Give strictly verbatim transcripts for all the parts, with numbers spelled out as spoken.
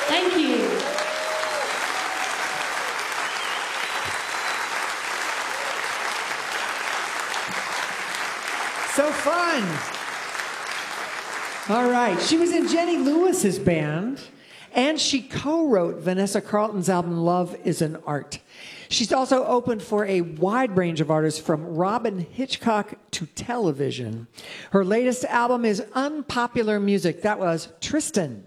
Thank you. So fun. All right. She was in Jenny Lewis's band, and she co-wrote Vanessa Carlton's album Love is an Art. She's also opened for a wide range of artists from Robin Hitchcock to television. Her latest album is Unpopular Music. That was Tristan.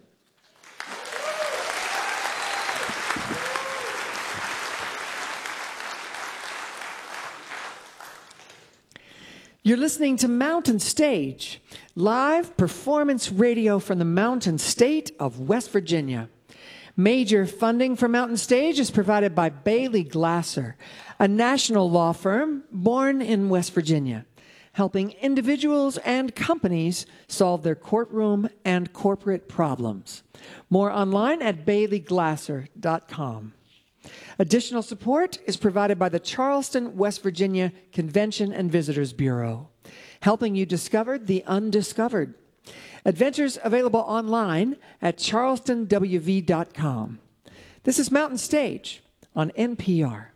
You're listening to Mountain Stage, live performance radio from the Mountain State of West Virginia. Major funding for Mountain Stage is provided by Bailey Glasser, a national law firm born in West Virginia, helping individuals and companies solve their courtroom and corporate problems. More online at bailey glasser dot com. Additional support is provided by the Charleston, West Virginia Convention and Visitors Bureau, helping you discover the undiscovered. Adventures available online at charleston w v dot com. This is Mountain Stage on N P R.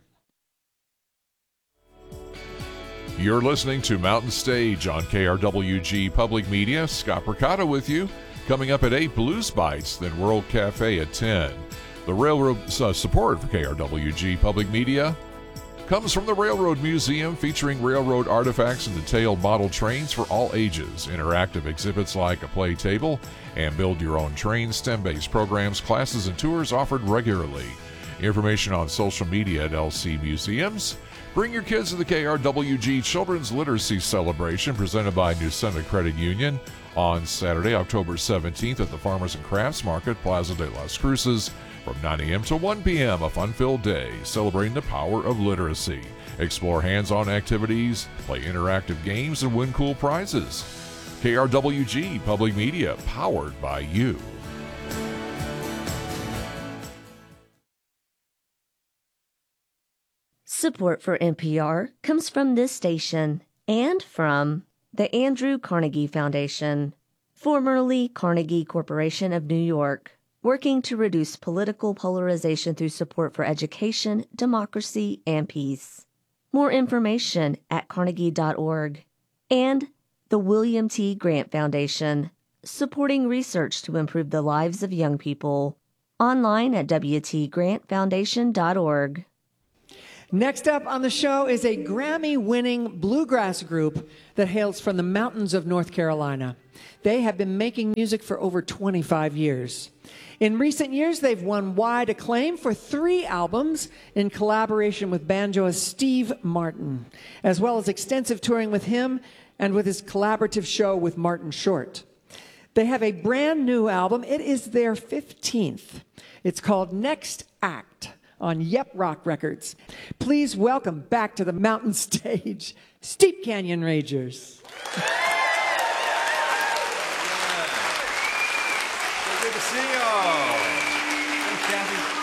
You're listening to Mountain Stage on K R W G Public Media. Scott Percotta with you. Coming up at eight, Blues Bites, then World Cafe at ten. The railroad uh, support for K R W G Public Media comes from the Railroad Museum, featuring railroad artifacts and detailed model trains for all ages. Interactive exhibits like a play table and build-your-own train, STEM-based programs, classes, and tours offered regularly. Information on social media at L C Museums. Bring your kids to the K R W G Children's Literacy Celebration presented by Newsenda Credit Union on Saturday, October seventeenth at the Farmers and Crafts Market, Plaza de las Cruces, from nine a.m. to one p.m., a fun-filled day celebrating the power of literacy. Explore hands-on activities, play interactive games, and win cool prizes. K R W G Public Media, powered by you. Support for N P R comes from this station and from the Andrew Carnegie Foundation, formerly Carnegie Corporation of New York, working to reduce political polarization through support for education, democracy, and peace. More information at carnegie dot org. And the William T. Grant Foundation, supporting research to improve the lives of young people. Online at w t grant foundation dot org. Next up on the show is a Grammy-winning bluegrass group that hails from the mountains of North Carolina. They have been making music for over twenty-five years. In recent years, they've won wide acclaim for three albums in collaboration with banjoist Steve Martin, as well as extensive touring with him and with his collaborative show with Martin Short. They have a brand new album. It is their fifteenth. It's called Next Act on Yep Rock Records. Please welcome back to the Mountain Stage, Steep Canyon Ragers. Good to see y'all. Thanks, Kathy.